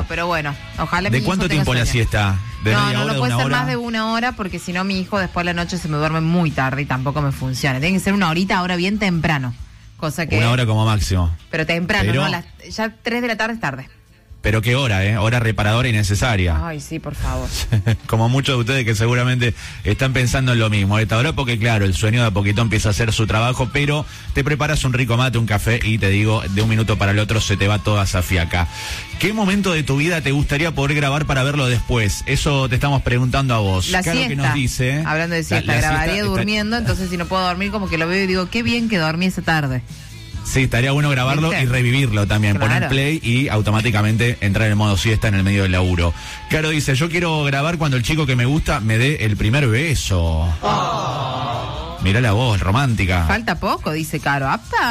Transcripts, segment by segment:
pero bueno, ojalá. ¿De cuánto tiempo la siesta? ¿De no, media no, hora, no puede de una ser hora? más de 1 hora, porque si no mi hijo después de la noche se me duerme muy tarde y tampoco me funciona. Tiene que ser 1 horita, ahora bien temprano. Cosa que. 1 hora como máximo. Pero temprano, Pero- ¿no? Ya 3 de la tarde es tarde. Pero qué hora, hora reparadora y necesaria. Ay, sí, por favor. Como muchos de ustedes que seguramente están pensando en lo mismo a esta hora, porque claro, el sueño de a poquito empieza a hacer su trabajo, pero te preparas un rico mate, un café y te digo, de un minuto para el otro se te va toda esa fiaca. ¿Qué momento de tu vida te gustaría poder grabar para verlo después? Eso te estamos preguntando a vos. La Claro siesta. que nos dice. Hablando de siesta, la grabaría siesta durmiendo, entonces si no puedo dormir como que lo veo y digo, qué bien que dormí esa tarde. Sí, estaría bueno grabarlo. ¿Viste? Y revivirlo también. Claro. Poner play y automáticamente entrar en modo siesta en el medio del laburo. Caro dice, yo quiero grabar cuando el chico que me gusta me dé el primer beso. Mirá la voz, romántica. Falta poco, dice Caro.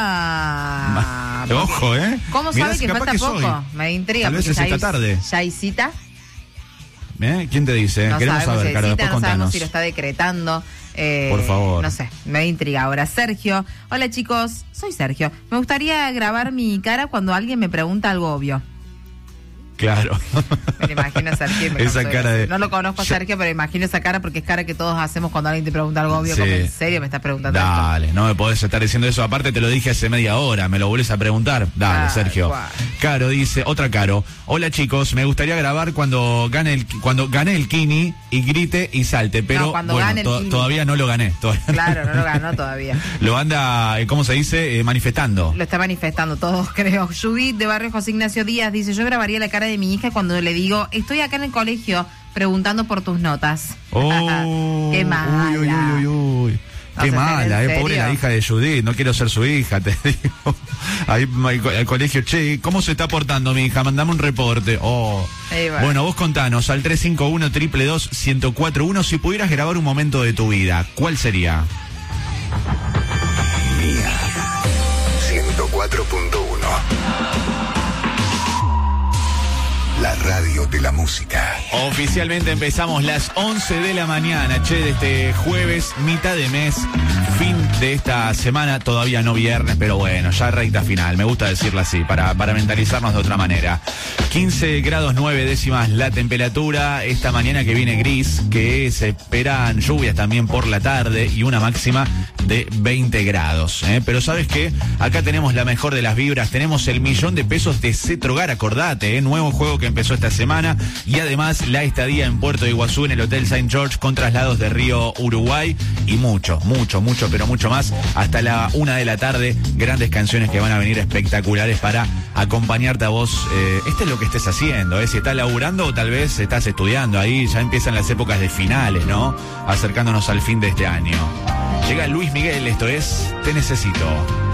¡Apa! Ojo, ¿eh? ¿Cómo Mirá, sabe que capaz falta poco? soy. Me intriga. Tal vez porque es esta tarde. ¿Ya hay cita? ¿Quién te dice? No Queremos sabemos saber, si hay Caro, cita, después no sabemos contanos. si lo está decretando. Por favor. No sé, me intriga ahora. Sergio, hola chicos, soy Sergio. Me gustaría grabar mi cara cuando alguien me pregunta algo obvio. Claro. Me lo imagino a Sergio. Y me Esa canso de cara eso. de- No lo conozco a Sergio, pero imagino esa cara porque es cara que todos hacemos cuando alguien te pregunta algo obvio. Sí. Como, ¿en serio me estás preguntando Dale, no me podés estar diciendo eso. Aparte te lo dije hace media hora, me lo vuelves a preguntar. Dale, Ay, Sergio. guay. Caro dice, otra Caro. Hola chicos, me gustaría grabar cuando gane el Kini y grite y salte, pero No, cuando bueno, gane el Kini. todavía no lo gané. Todavía esto? Claro, no lo ganó todavía. Lo anda, ¿cómo se dice? Manifestando. Lo está manifestando todos, creo. Judith de Barrio José Ignacio Díaz dice, yo grabaría la cara de mi hija cuando le digo, estoy acá en el colegio preguntando por tus notas. Oh, Qué mala. Uy, uy, uy, uy. No Qué sé, mala, ¿en pobre serio? la hija de Judith, no quiero ser su hija, te digo. Ahí al colegio, che, ¿cómo se está portando mi hija? Mandame un reporte. Oh. Ahí va. Bueno, vos contanos al 351-222-1041 si pudieras grabar un momento de tu vida, ¿cuál sería? Mía 104.1. La radio de la música. Oficialmente empezamos las 11 de la mañana, de este jueves, mitad de mes, fin de esta semana, todavía no viernes, pero bueno, ya recta final, me gusta decirlo así, para mentalizarnos de otra manera. 15 grados 9 décimas la temperatura, esta mañana que viene gris, que se esperan lluvias también por la tarde y una máxima de 20 grados. Pero ¿sabes qué? Acá tenemos la mejor de las vibras, tenemos el $1.000.000 de Cetrogar, acordate, nuevo juego que empezó esta semana y además la estadía en Puerto de Iguazú en el Hotel St. George con traslados de Río, Uruguay y mucho, pero mucho más hasta la 1 de la tarde, grandes canciones que van a venir espectaculares para acompañarte a vos, es lo que estés haciendo, si estás laburando o tal vez estás estudiando, ahí ya empiezan las épocas de finales, ¿no? Acercándonos al fin de este año. Llega Luis Miguel, esto es Te Necesito.